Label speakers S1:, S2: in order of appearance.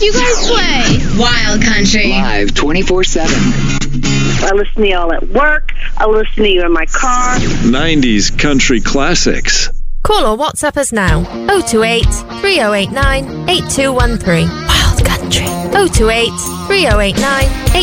S1: you guys play?
S2: Wild Country.
S3: Live 24/7.
S4: I listen to y'all at work. I listen to you in my car.
S5: 90s country classics.
S6: Call or WhatsApp us now. 028 3089 8213. Wild Country. 028 3089